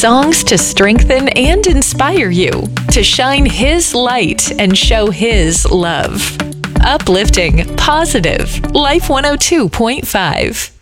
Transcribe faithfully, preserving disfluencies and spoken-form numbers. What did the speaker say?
Songs to strengthen and inspire you to shine His light and show His love. Uplifting, positive, Life one oh two point five.